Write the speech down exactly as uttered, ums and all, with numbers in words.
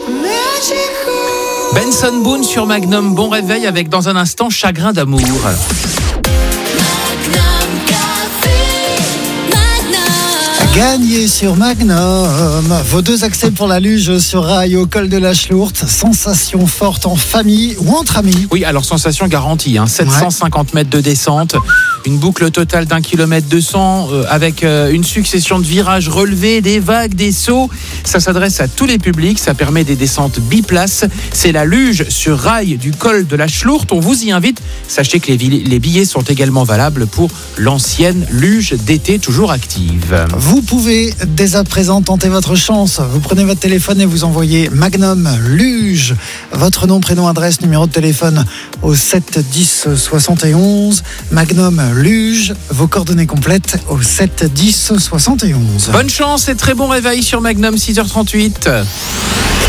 Benson Boone sur Magnum. Bon réveil avec dans un instant Chagrin d'amour. Gagné sur Magnum. Vos deux accès pour la luge sur rail au col de la Schlourte. Sensation forte en famille ou entre amis. Oui, alors sensation garantie, hein. sept cent cinquante mètres de descente, une boucle totale d'un kilomètre deux cents euh, avec euh, une succession de virages relevés, des vagues, des sauts. Ça s'adresse à tous les publics, ça permet des descentes biplaces. C'est la luge sur rail du col de la Schlourte. On vous y invite. Sachez que les, les billets sont également valables pour l'ancienne luge d'été toujours active. Vous pouvez dès à présent tenter votre chance. Vous prenez votre téléphone et vous envoyez Magnum Luge, votre nom, prénom, adresse, numéro de téléphone au sept dix soixante et onze. Magnum Luge, vos coordonnées complètes au sept dix soixante et onze. Bonne chance et très bon réveil sur Magnum, six heures trente-huit.